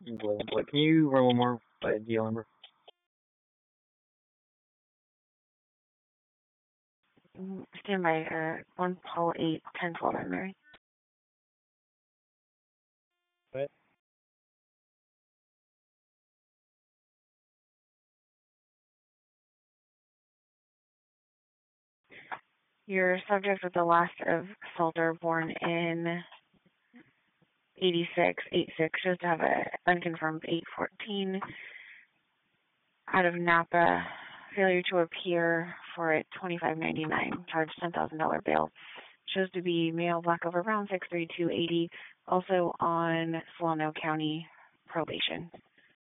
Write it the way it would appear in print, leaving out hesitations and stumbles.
What? Can you run one more by deal number? Stand by. 1 Paul 8 10 12 Mary. What? Your subject with the last of Salter, born in 86 shows to have a unconfirmed 814 out of Napa. Failure to appear for it, $25.99. Charge $10,000 bail. Shows to be male, black over brown, 6'3", 280. Also on Solano County probation.